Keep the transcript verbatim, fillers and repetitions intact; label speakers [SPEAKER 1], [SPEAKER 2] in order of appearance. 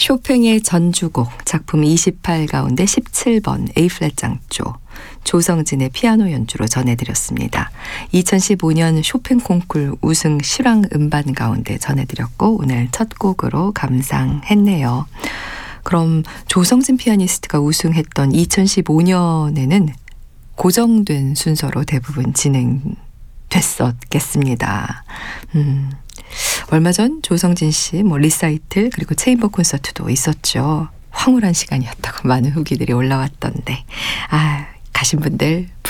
[SPEAKER 1] 쇼팽의 전주곡 작품 이십팔 가운데 십칠 번 A플랫 장조 조성진의 피아노 연주로 전해드렸습니다. 이천십오 년 쇼팽 콩쿨 우승 실황 음반 가운데 전해드렸고 오늘 첫 곡으로 감상했네요. 그럼 조성진 피아니스트가 우승했던 이천십오 년에는 고정된 순서로 대부분 진행됐었겠습니다. 음, 얼마 전 조성진 씨 뭐 리사이틀 그리고 체인버 콘서트도 있었죠. 황홀한 시간이었다고 많은 후기들이 올라왔던데 아 가신 분들